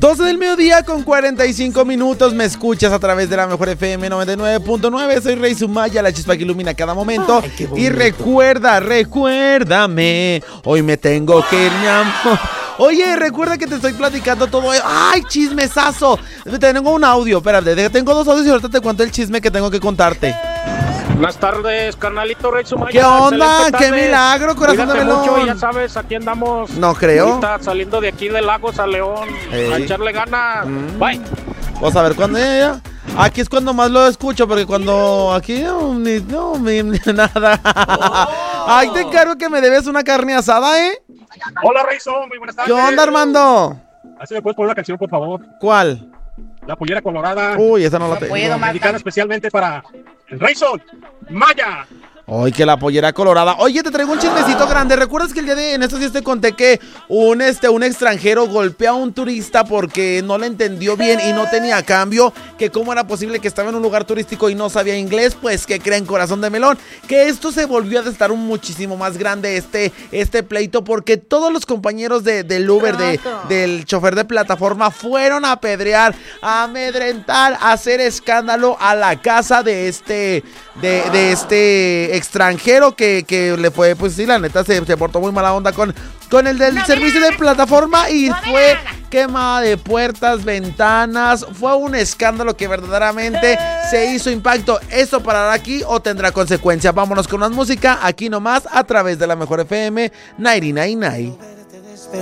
12 del mediodía con 45 minutos. Me escuchas a través de la mejor FM 99.9. Soy Rey Sumaya, la chispa que ilumina cada momento. Ay, y recuérdame, hoy me tengo que ir, mi amor. Oye, recuerda que te estoy platicando todo. ¡Ay, chismesazo! Tengo un audio, espérate, tengo 2 audios y ahorita te cuento el chisme que tengo que contarte. Buenas tardes, carnalito Rey Sumaya. ¿Qué onda? ¡Qué milagro, corazón de melón! Mucho, ya sabes, aquí andamos. No creo. Ahorita saliendo de aquí de Lagos a León. A echarle ganas. Bye. Vamos a ver cuándo ya. Aquí es cuando más lo escucho, porque cuando aquí ni nada. Ay, te encargo que me debes una carne asada, ¿eh? Hola, Rayson, muy buenas tardes. ¿Qué onda, Armando? Así me puedes poner una canción, por favor. ¿Cuál? La pollera colorada. Uy, esa no la tengo. Dedicada especialmente para el Rayson Maya. Ay, que la pollera colorada. Oye, te traigo un chismecito grande. ¿Recuerdas que el día de en estos días te conté que un extranjero golpea a un turista porque no le entendió bien y no tenía cambio? Que cómo era posible que estaba en un lugar turístico y no sabía inglés. Pues, ¿qué creen, corazón de melón? Que esto se volvió a estar muchísimo más grande este pleito, porque todos los compañeros del Uber, del chofer de plataforma, fueron a apedrear, a amedrentar, a hacer escándalo a la casa de este extranjero que le fue, pues sí, la neta se portó muy mala onda con el del servicio de plataforma y fue quema de puertas, ventanas. Fue un escándalo que verdaderamente se hizo impacto. ¿Esto parará aquí o tendrá consecuencias? Vámonos con más música aquí nomás a través de la mejor FM 99.9.